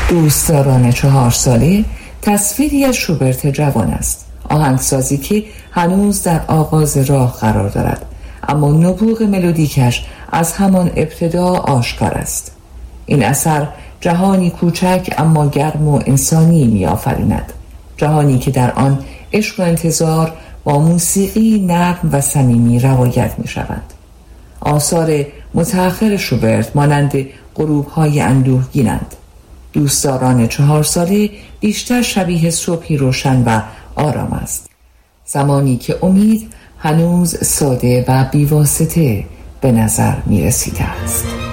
دوستداران 4 ساله تصویری از شوبرت جوان است، آهنگسازی که هنوز در آغاز راه قرار دارد، اما نبوغ ملودیکش از همان ابتدا آشکار است. این اثر جهانی کوچک اما گرم و انسانی می آفریند، جهانی که در آن عشق و انتظار با موسیقی نرم و صمیمی روایت می شود. آثار متأخر شوبرت مانند غروب‌های اندوهگینند. دوستداران 4 ساله بیشتر شبیه صبحی روشن و آرام است، زمانی که امید هنوز ساده و بیواسطه به نظر می رسیده است.